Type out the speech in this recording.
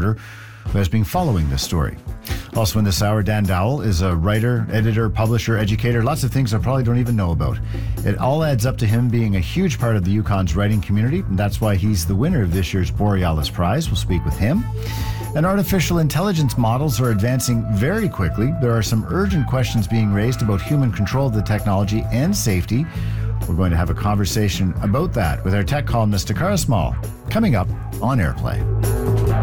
reporter who has been following this story. Also in this hour, Dan Dowell is a writer, editor, publisher, educator, lots of things I probably don't even know about. It all adds up to him being a huge part of the Yukon's writing community, and that's why he's the winner of this year's Borealis Prize. We'll speak with him. And artificial intelligence models are advancing very quickly. There are some urgent questions being raised about human control of the technology and safety. We're going to have a conversation about that with our tech columnist, Takara Small, coming up on Airplay.